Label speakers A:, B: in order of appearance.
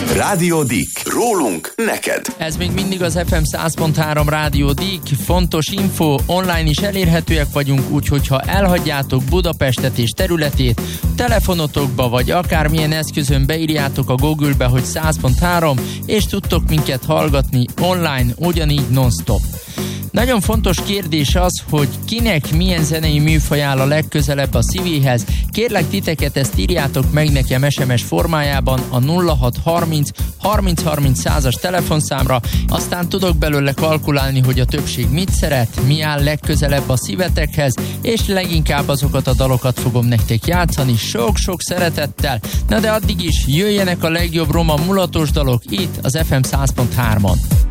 A: Rádió Dick. Rólunk neked.
B: Ez még mindig az FM 100.3 Rádió Dick. Fontos info, online is elérhetőek vagyunk, úgyhogy ha elhagyjátok Budapestet és területét, telefonotokba vagy akármilyen eszközön beírjátok a Google-be, hogy 100.3, és tudtok minket hallgatni online, ugyanígy non-stop. Nagyon fontos kérdés az, hogy kinek milyen zenei műfaj áll a legközelebb a szívéhez. Kérlek titeket, ezt írjátok meg nekem SMS formájában a 0630 30 30 100-as telefonszámra, aztán tudok belőle kalkulálni, hogy a többség mit szeret, mi áll legközelebb a szívetekhez, és leginkább azokat a dalokat fogom nektek játszani sok-sok szeretettel. Na de addig is jöjjenek a legjobb roma mulatos dalok itt az FM 100.3-on.